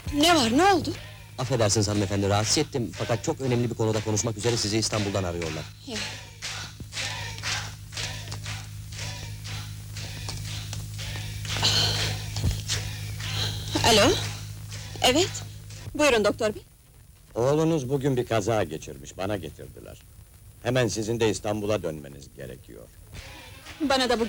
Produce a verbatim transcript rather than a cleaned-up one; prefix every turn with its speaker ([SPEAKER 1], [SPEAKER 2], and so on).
[SPEAKER 1] Ne var, ne oldu?
[SPEAKER 2] Affedersiniz hanımefendi, rahatsız ettim. Fakat çok önemli bir konuda konuşmak üzere sizi İstanbul'dan arıyorlar.
[SPEAKER 1] Ya. Alo? Evet. Buyurun doktor bey.
[SPEAKER 3] Oğlunuz bugün bir kaza geçirmiş, bana getirdiler. Hemen sizin de İstanbul'a dönmeniz gerekiyor.
[SPEAKER 1] Bana da bu